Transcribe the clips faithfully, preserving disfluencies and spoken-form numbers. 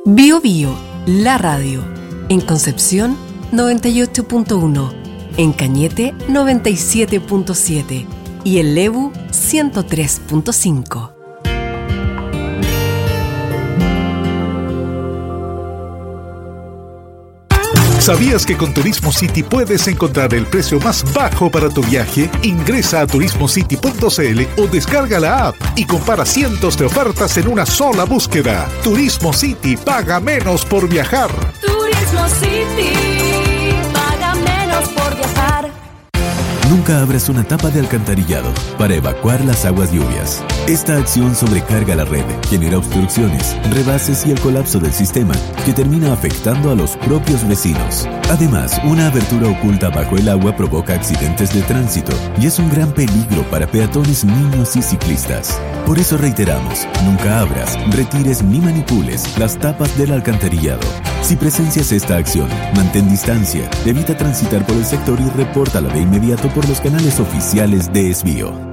Bio Bio, la radio. En Concepción, noventa y ocho punto uno. En Cañete, noventa y siete punto siete. Y en Lebu, ciento tres punto cinco. ¿Sabías que con Turismo City puedes encontrar el precio más bajo para tu viaje? Ingresa a turismo city punto c l o descarga la app y compara cientos de ofertas en una sola búsqueda. Turismo City, paga menos por viajar. Turismo City, paga menos por viajar. Nunca abras una tapa de alcantarillado para evacuar las aguas lluvias. Esta acción sobrecarga la red, genera obstrucciones, rebases y el colapso del sistema, que termina afectando a los propios vecinos. Además, una abertura oculta bajo el agua provoca accidentes de tránsito y es un gran peligro para peatones, niños y ciclistas. Por eso reiteramos, nunca abras, retires ni manipules las tapas del alcantarillado. Si presencias esta acción, mantén distancia, evita transitar por el sector y repórtala de inmediato por los canales oficiales de Esbio.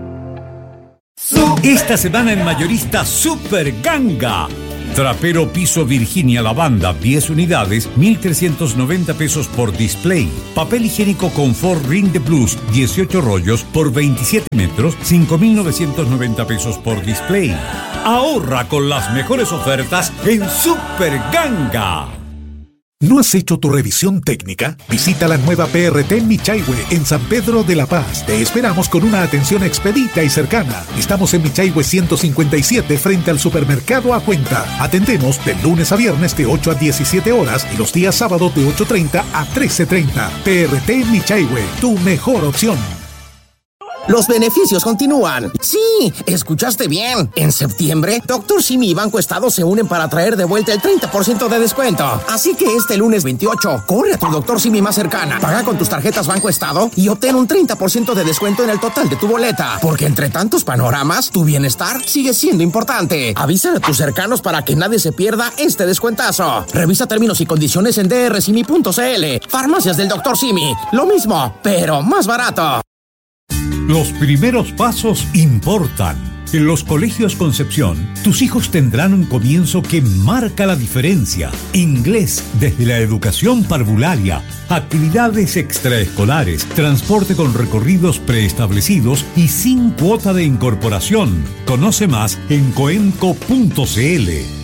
Esta semana en Mayorista Super Ganga. Trapero piso Virginia Lavanda, diez unidades, mil trescientos noventa pesos por display. Papel higiénico Confort Ring de Plus, dieciocho rollos por veintisiete metros, cinco mil novecientos noventa pesos por display. Ahorra con las mejores ofertas en Super Ganga. ¿No has hecho tu revisión técnica? Visita la nueva P R T Michaihue en San Pedro de la Paz. Te esperamos con una atención expedita y cercana. Estamos en Michaihue ciento cincuenta y siete frente al supermercado A Cuenta. Atendemos de lunes a viernes de ocho a diecisiete horas y los días sábados de ocho treinta a trece treinta. P R T Michaihue, tu mejor opción. Los beneficios continúan. Sí, escuchaste bien. En septiembre, Doctor Simi y Banco Estado se unen para traer de vuelta el treinta por ciento de descuento. Así que este lunes veintiocho, corre a tu Doctor Simi más cercana, paga con tus tarjetas Banco Estado y obtén un treinta por ciento de descuento en el total de tu boleta. Porque entre tantos panoramas, tu bienestar sigue siendo importante. Avisa a tus cercanos para que nadie se pierda este descuentazo. Revisa términos y condiciones en d r simi punto c l. Farmacias del Doctor Simi. Lo mismo, pero más barato. Los primeros pasos importan. En los colegios Concepción, tus hijos tendrán un comienzo que marca la diferencia. Inglés desde la educación parvularia, actividades extraescolares, transporte con recorridos preestablecidos y sin cuota de incorporación. Conoce más en coenco punto c l.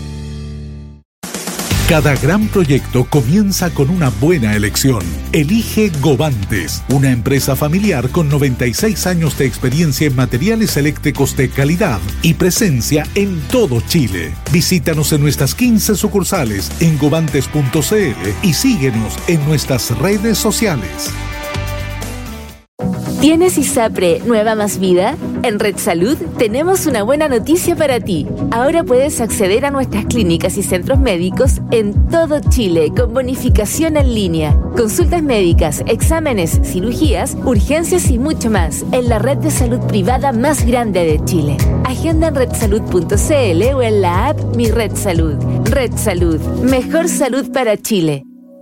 Cada gran proyecto comienza con una buena elección. Elige Govantes, una empresa familiar con noventa y seis años de experiencia en materiales eléctricos de calidad y presencia en todo Chile. Visítanos en nuestras quince sucursales en govantes punto c l y síguenos en nuestras redes sociales. ¿Tienes ISAPRE Nueva Más Vida? En Red Salud tenemos una buena noticia para ti. Ahora puedes acceder a nuestras clínicas y centros médicos en todo Chile con bonificación en línea. Consultas médicas, exámenes, cirugías, urgencias y mucho más en la red de salud privada más grande de Chile. Agenda en red salud punto c l o en la app Mi Red Salud. Red Salud, mejor salud para Chile.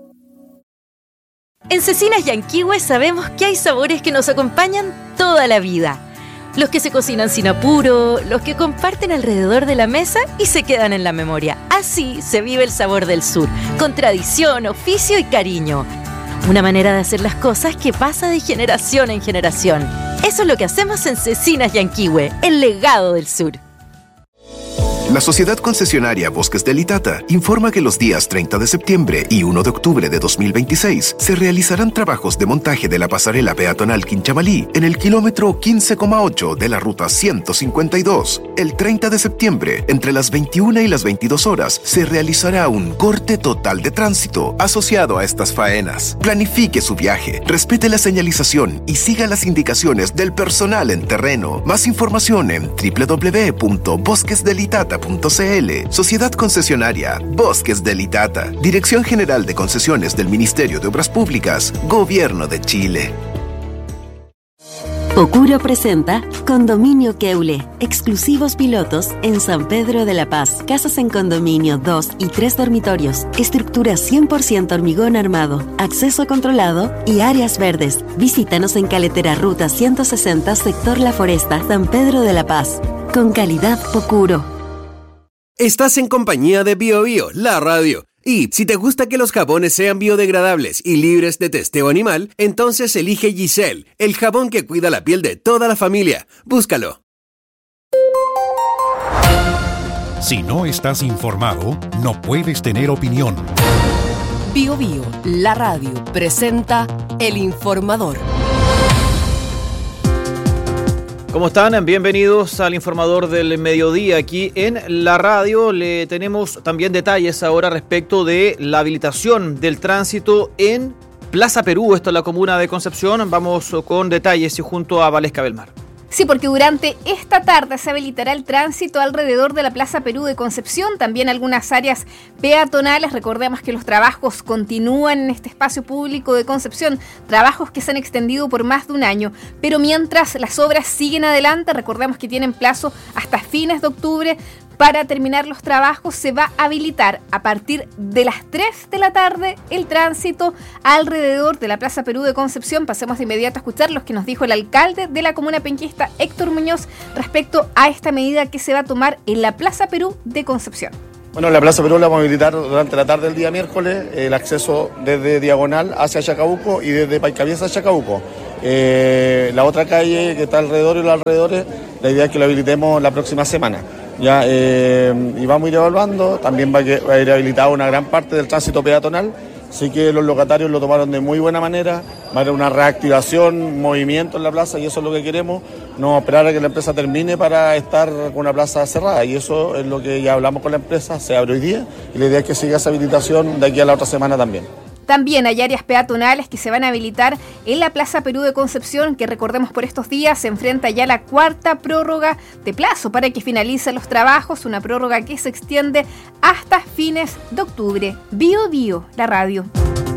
En Cecinas Yanquihue sabemos que hay sabores que nos acompañan toda la vida. Los que se cocinan sin apuro, los que comparten alrededor de la mesa y se quedan en la memoria. Así se vive el sabor del sur, con tradición, oficio y cariño. Una manera de hacer las cosas que pasa de generación en generación. Eso es lo que hacemos en Cecinas Yanquihue, el legado del sur. La Sociedad Concesionaria Bosques del Itata informa que los días treinta de septiembre y uno de octubre de dos mil veintiséis se realizarán trabajos de montaje de la pasarela peatonal Quinchamalí en el kilómetro quince coma ocho de la ruta ciento cincuenta y dos. El treinta de septiembre, entre las veintiuna y las veintidós horas, se realizará un corte total de tránsito asociado a estas faenas. Planifique su viaje, respete la señalización y siga las indicaciones del personal en terreno. Más información en doble u doble u doble u punto bosques del itata punto c l. Sociedad Concesionaria Bosques del Itata. Dirección General de Concesiones del Ministerio de Obras Públicas. Gobierno de Chile. Pocuro presenta Condominio Keule, exclusivos pilotos en San Pedro de la Paz. Casas en condominio, dos y tres dormitorios, estructura cien por ciento hormigón armado, acceso controlado y áreas verdes. Visítanos en Caletera Ruta ciento sesenta, sector La Foresta, San Pedro de la Paz. Con calidad Pocuro. Estás en compañía de Bio Bio, la radio. Y si te gusta que los jabones sean biodegradables y libres de testeo animal, entonces elige Giselle, el jabón que cuida la piel de toda la familia. Búscalo. Si no estás informado, no puedes tener opinión. Bio Bio, la radio, presenta El Informador. ¿Cómo están? Bienvenidos al Informador del Mediodía. Aquí en la radio le tenemos también detalles ahora respecto de la habilitación del tránsito en Plaza Perú, esto es la comuna de Concepción. Vamos con detalles y junto a Valesca Belmar. Sí, porque durante esta tarde se habilitará el tránsito alrededor de la Plaza Perú de Concepción, también algunas áreas peatonales. Recordemos que los trabajos continúan en este espacio público de Concepción, trabajos que se han extendido por más de un año, pero mientras las obras siguen adelante, recordemos que tienen plazo hasta fines de octubre. Para terminar los trabajos se va a habilitar a partir de las tres de la tarde el tránsito alrededor de la Plaza Perú de Concepción. Pasemos de inmediato a escuchar lo que nos dijo el alcalde de la comuna penquista, Héctor Muñoz, respecto a esta medida que se va a tomar en la Plaza Perú de Concepción. Bueno, en la Plaza Perú la vamos a habilitar durante la tarde del día miércoles el acceso desde Diagonal hacia Chacabuco y desde Paicabiesa a Chacabuco. Eh, la otra calle que está alrededor y los alrededores, la idea es que lo habilitemos la próxima semana. Ya, eh, y vamos a ir evaluando, también va a, que, va a ir habilitada una gran parte del tránsito peatonal, así que los locatarios lo tomaron de muy buena manera, va a haber una reactivación, movimiento en la plaza y eso es lo que queremos, no esperar a que la empresa termine para estar con una plaza cerrada y eso es lo que ya hablamos con la empresa, se abre hoy día y la idea es que siga esa habilitación de aquí a la otra semana también. También hay áreas peatonales que se van a habilitar en la Plaza Perú de Concepción, que recordemos por estos días se enfrenta ya la cuarta prórroga de plazo para que finalicen los trabajos, una prórroga que se extiende hasta fines de octubre. Bio Bio, la radio.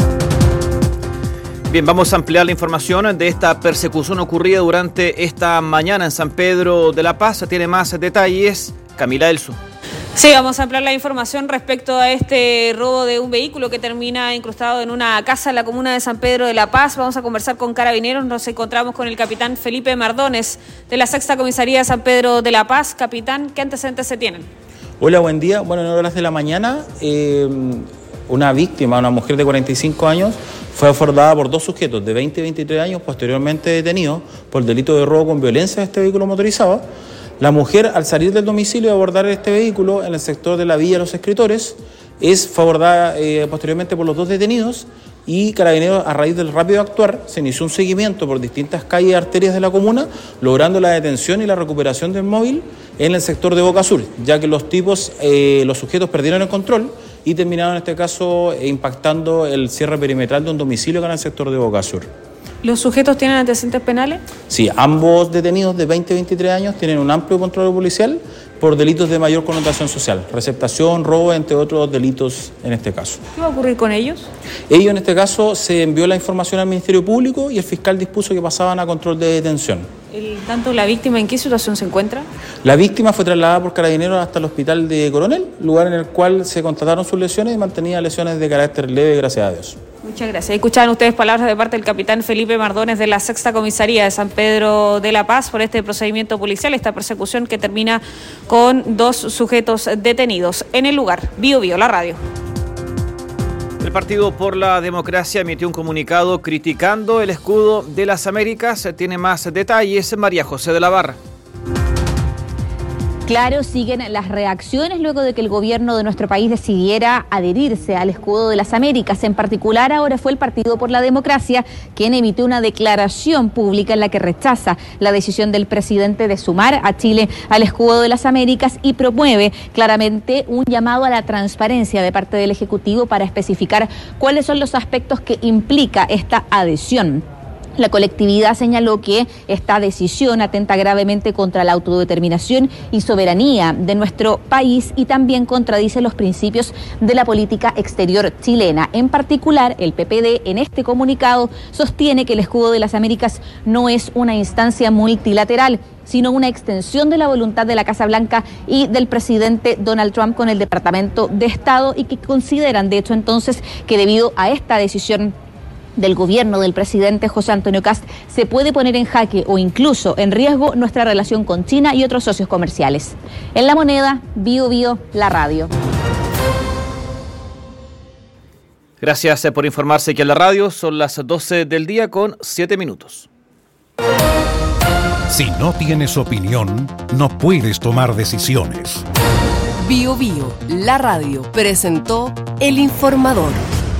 Bien, vamos a ampliar la información de esta persecución ocurrida durante esta mañana en San Pedro de la Paz. Tiene más detalles Camila Elso. Sí, vamos a ampliar la información respecto a este robo de un vehículo que termina incrustado en una casa en la comuna de San Pedro de la Paz. Vamos a conversar con Carabineros. Nos encontramos con el capitán Felipe Mardones de la Sexta Comisaría de San Pedro de la Paz. Capitán, ¿qué antecedentes se tienen? Hola, buen día. Bueno, en horas de la mañana, eh, una víctima, una mujer de cuarenta y cinco años, fue abordada por dos sujetos de veinte y veintitrés años, posteriormente detenidos por el delito de robo con violencia de este vehículo motorizado. La mujer, al salir del domicilio y abordar este vehículo en el sector de la Villa de los Escritores, es fue abordada eh, posteriormente por los dos detenidos y Carabineros, a raíz del rápido actuar, se inició un seguimiento por distintas calles y arterias de la comuna, logrando la detención y la recuperación del móvil en el sector de Boca Sur, ya que los tipos, eh, los sujetos perdieron el control y terminaron en este caso impactando el cierre perimetral de un domicilio que era en el sector de Boca Sur. ¿Los sujetos tienen antecedentes penales? Sí, ambos detenidos de veinte y veintitrés años tienen un amplio control policial por delitos de mayor connotación social, receptación, robo, entre otros delitos en este caso. ¿Qué va a ocurrir con ellos? Ellos en este caso se envió la información al Ministerio Público y el fiscal dispuso que pasaban a control de detención. El, ¿Tanto la víctima en qué situación se encuentra? La víctima fue trasladada por Carabineros hasta el hospital de Coronel, lugar en el cual se constataron sus lesiones y mantenía lesiones de carácter leve, gracias a Dios. Muchas gracias. Escuchaban ustedes palabras de parte del capitán Felipe Mardones de la Sexta Comisaría de San Pedro de la Paz por este procedimiento policial, esta persecución que termina con dos sujetos detenidos en el lugar. Bio Bio, la radio. El Partido por la Democracia emitió un comunicado criticando el escudo de las Américas. Tiene más detalles María José de la Barra. Claro, siguen las reacciones luego de que el gobierno de nuestro país decidiera adherirse al escudo de las Américas. En particular, ahora fue el Partido por la Democracia quien emitió una declaración pública en la que rechaza la decisión del presidente de sumar a Chile al escudo de las Américas y promueve claramente un llamado a la transparencia de parte del Ejecutivo para especificar cuáles son los aspectos que implica esta adhesión. La colectividad señaló que esta decisión atenta gravemente contra la autodeterminación y soberanía de nuestro país y también contradice los principios de la política exterior chilena. En particular, el P P D en este comunicado sostiene que el escudo de las Américas no es una instancia multilateral, sino una extensión de la voluntad de la Casa Blanca y del presidente Donald Trump con el Departamento de Estado y que consideran, de hecho, entonces, que debido a esta decisión del gobierno del presidente José Antonio Kast se puede poner en jaque o incluso en riesgo nuestra relación con China y otros socios comerciales. En La Moneda, Bio Bio, la radio. Gracias por informarse aquí en la radio. Son las doce del día con siete minutos. Si no tienes opinión, no puedes tomar decisiones. Bio Bio, la radio, presentó El Informador.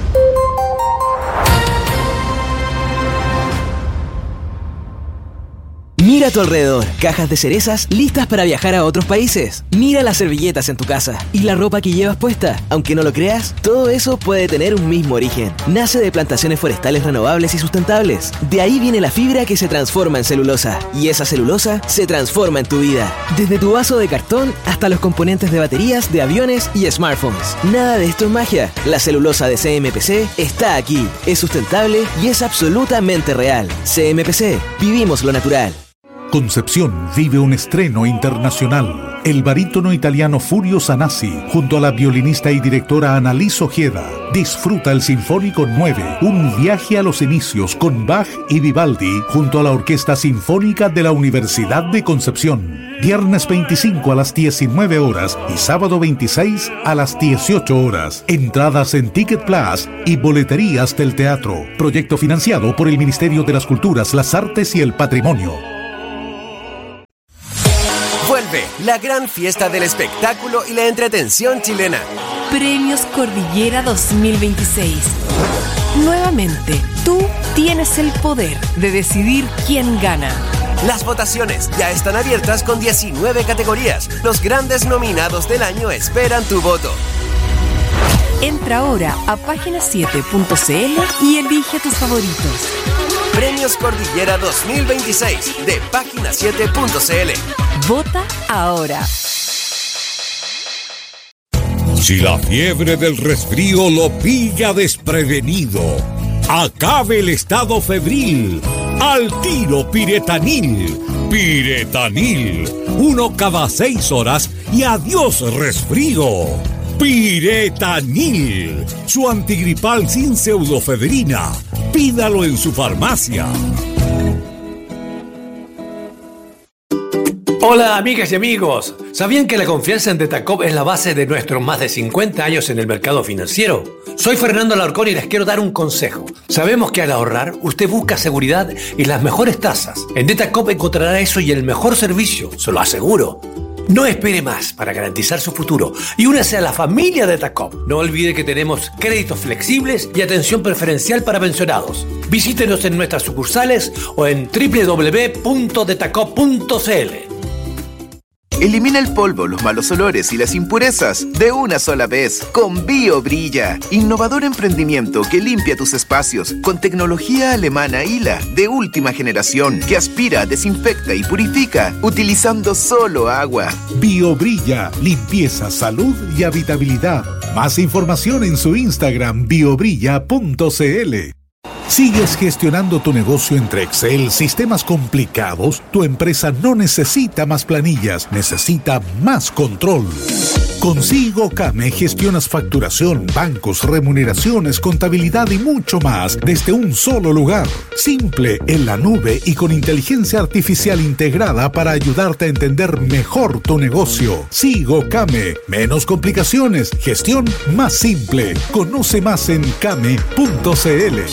Mira a tu alrededor, cajas de cerezas listas para viajar a otros países. Mira las servilletas en tu casa y la ropa que llevas puesta. Aunque no lo creas, todo eso puede tener un mismo origen. Nace de plantaciones forestales renovables y sustentables. De ahí viene la fibra que se transforma en celulosa. Y esa celulosa se transforma en tu vida. Desde tu vaso de cartón hasta los componentes de baterías, de aviones y smartphones. Nada de esto es magia. La celulosa de C M P C está aquí. Es sustentable y es absolutamente real. C M P C. Vivimos lo natural. Concepción vive un estreno internacional. El barítono italiano Furio Sanasi, junto a la violinista y directora Annalise Ojeda, disfruta el Sinfónico nueve, un viaje a los inicios con Bach y Vivaldi, junto a la Orquesta Sinfónica de la Universidad de Concepción. Viernes veinticinco a las diecinueve horas y sábado veintiséis a las dieciocho horas. Entradas en Ticket Plus y boleterías del teatro. Proyecto financiado por el Ministerio de las Culturas, las Artes y el Patrimonio. Vuelve la gran fiesta del espectáculo y la entretención chilena. Premios Cordillera dos mil veintiséis. Nuevamente, tú tienes el poder de decidir quién gana. Las votaciones ya están abiertas con diecinueve categorías. Los grandes nominados del año esperan tu voto. Entra ahora a página siete punto c l y elige tus favoritos. Premios Cordillera dos mil veintiséis de página siete punto c l. Vota ahora. Si la fiebre del resfrío lo pilla desprevenido, acabe el estado febril. Al tiro Piretanil. Piretanil. Uno cada seis horas y adiós resfrío. Piretanil. Su antigripal sin pseudofebrina. Pídalo en su farmacia. Hola amigas y amigos, ¿sabían que la confianza en Detacop es la base de nuestros más de cincuenta años en el mercado financiero? Soy Fernando Alarcón y les quiero dar un consejo. Sabemos que al ahorrar usted busca seguridad y las mejores tasas. En Detacop encontrará eso y el mejor servicio, se lo aseguro. No espere más para garantizar su futuro y únase a la familia de Detacop. No olvide que tenemos créditos flexibles y atención preferencial para pensionados. Visítenos en nuestras sucursales o en doble u doble u doble u punto detacop punto c l. Elimina el polvo, los malos olores y las impurezas de una sola vez con BioBrilla. Innovador emprendimiento que limpia tus espacios con tecnología alemana I L A de última generación que aspira, desinfecta y purifica utilizando solo agua. BioBrilla, limpieza, salud y habitabilidad. Más información en su Instagram biobrilla punto c l. ¿Sigues gestionando tu negocio entre Excel, sistemas complicados? Tu empresa no necesita más planillas, necesita más control. Con SIGOCAME gestionas facturación, bancos, remuneraciones, contabilidad y mucho más desde un solo lugar. Simple, en la nube y con inteligencia artificial integrada para ayudarte a entender mejor tu negocio. SIGOCAME, menos complicaciones, gestión más simple. Conoce más en came punto c l.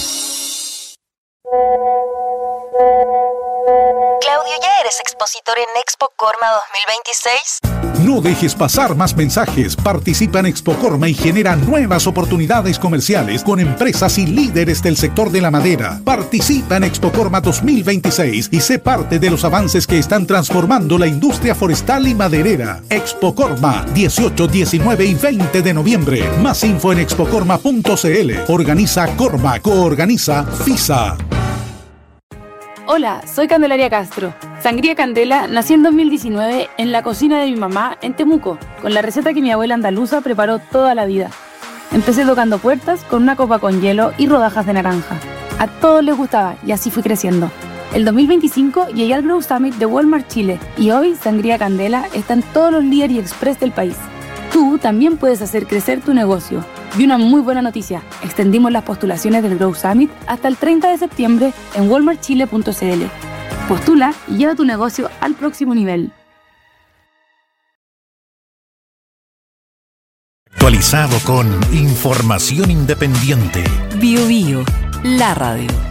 Claudio, ¿ya eres expositor en Expo Corma dos mil veintiséis? No dejes pasar más mensajes. Participa en Expo Corma y genera nuevas oportunidades comerciales con empresas y líderes del sector de la madera. Participa en Expo Corma dos mil veintiséis y sé parte de los avances que están transformando la industria forestal y maderera. Expo Corma, dieciocho, diecinueve y veinte de noviembre. Más info en expo corma punto c l. Organiza Corma, coorganiza FISA. Hola, soy Candelaria Castro. Sangría Candela nació en dos mil diecinueve en la cocina de mi mamá en Temuco, con la receta que mi abuela andaluza preparó toda la vida. Empecé tocando puertas con una copa con hielo y rodajas de naranja. A todos les gustaba y así fui creciendo. El dos mil veinticinco llegué al Grow Summit de Walmart Chile y hoy Sangría Candela está en todos los líderes y express del país. Tú también puedes hacer crecer tu negocio. Y una muy buena noticia, extendimos las postulaciones del Grow Summit hasta el treinta de septiembre en walmart chile punto c l. Postula y lleva tu negocio al próximo nivel. Actualizado con información independiente. Bio Bio, la radio.